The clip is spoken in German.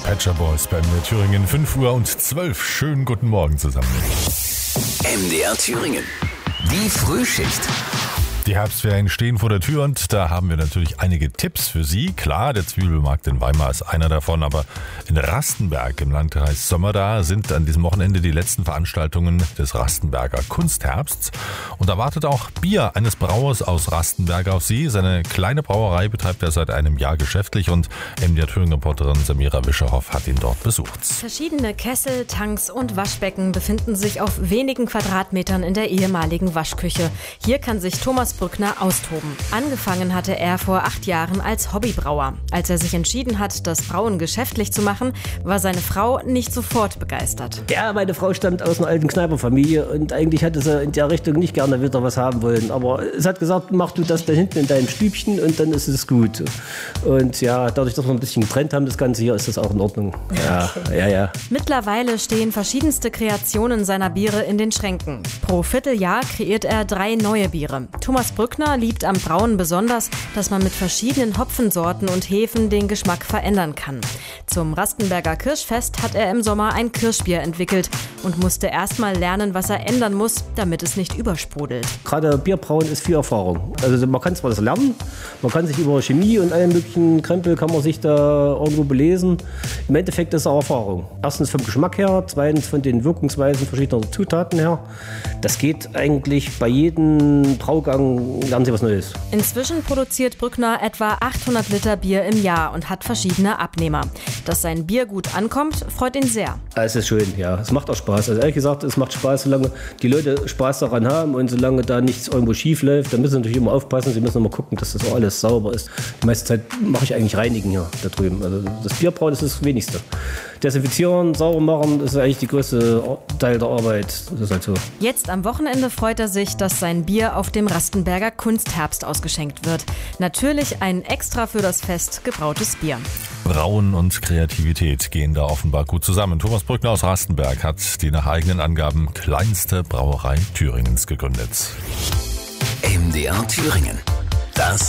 Pet Shop Boys bei MDR Thüringen, 5:12 Uhr. Schönen guten Morgen zusammen. MDR Thüringen, die Frühschicht. Die Herbstferien stehen vor der Tür und da haben wir natürlich einige Tipps für Sie. Klar, der Zwiebelmarkt in Weimar ist einer davon, aber in Rastenberg im Landkreis Sömmerda sind an diesem Wochenende die letzten Veranstaltungen des Rastenberger Kunstherbsts. Und da wartet auch Bier eines Brauers aus Rastenberg auf Sie. Seine kleine Brauerei betreibt er seit einem Jahr geschäftlich und MDR Thüringen-Reporterin Samira Wischerhoff hat ihn dort besucht. Verschiedene Kessel, Tanks und Waschbecken befinden sich auf wenigen Quadratmetern in der ehemaligen Waschküche. Hier kann sich Thomas Brückner austoben. Angefangen hatte er vor 8 Jahren als Hobbybrauer. Als er sich entschieden hat, das Brauen geschäftlich zu machen, war seine Frau nicht sofort begeistert. Ja, meine Frau stammt aus einer alten Kneiperfamilie und eigentlich hatte sie in der Richtung nicht gerne wieder was haben wollen. Aber es hat gesagt, mach du das da hinten in deinem Stübchen und dann ist es gut. Und ja, dadurch, dass wir ein bisschen getrennt haben, das Ganze hier, ist das auch in Ordnung. Ja. Mittlerweile stehen verschiedenste Kreationen seiner Biere in den Schränken. Pro Vierteljahr kreiert er 3 neue Biere. Thomas Brückner liebt am Brauen besonders, dass man mit verschiedenen Hopfensorten und Hefen den Geschmack verändern kann. Zum Rastenberger Kirschfest hat er im Sommer ein Kirschbier entwickelt und musste erst mal lernen, was er ändern muss, damit es nicht übersprudelt. Gerade Bierbrauen ist viel Erfahrung. Also man kann zwar das lernen, man kann sich über Chemie und allen möglichen Krempel kann man sich da irgendwo belesen. Im Endeffekt ist es auch Erfahrung. Erstens vom Geschmack her, zweitens von den Wirkungsweisen verschiedener Zutaten her. Das geht eigentlich bei jedem Braugang, lernen Sie was Neues. Inzwischen produziert Brückner etwa 800 Liter Bier im Jahr und hat verschiedene Abnehmer. Dass sein Bier gut ankommt, freut ihn sehr. Es ist schön, ja. Es macht auch Spaß. Also ehrlich gesagt, es macht Spaß, solange die Leute Spaß daran haben und solange da nichts irgendwo schief läuft. Da müssen sie natürlich immer aufpassen. Sie müssen immer gucken, dass das auch alles sauber ist. Die meiste Zeit mache ich eigentlich Reinigen hier da drüben. Also das Bierbrauen ist das Wenigste. Desinfizieren, sauber machen, ist eigentlich die größte Teil der Arbeit. Das ist halt so. Jetzt am Wochenende freut er sich, dass sein Bier auf dem Rastenberger Kunstherbst ausgeschenkt wird. Natürlich ein extra für das Fest gebrautes Bier. Brauen und Kreativität gehen da offenbar gut zusammen. Thomas Brückner aus Rastenberg hat die nach eigenen Angaben kleinste Brauerei Thüringens gegründet. MDR Thüringen, das